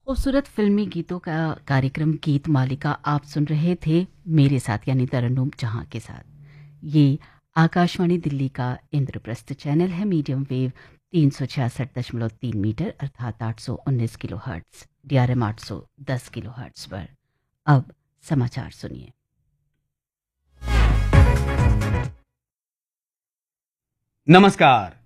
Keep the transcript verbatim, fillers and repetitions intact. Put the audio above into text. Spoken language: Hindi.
खूबसूरत फिल्मी गीतों का कार्यक्रम गीत मालिका आप सुन रहे थे मेरे साथ यानी तरन्नुम जहां के साथ। ये आकाशवाणी दिल्ली का इंद्रप्रस्थ चैनल है, मीडियम वेव तीन सौ छियासठ दशमलव तीन मीटर अर्थात आठ सौ उन्नीस kilo hertz, D R M आठ सौ दस किलो हर्ट्स पर। अब समाचार सुनिए। नमस्कार।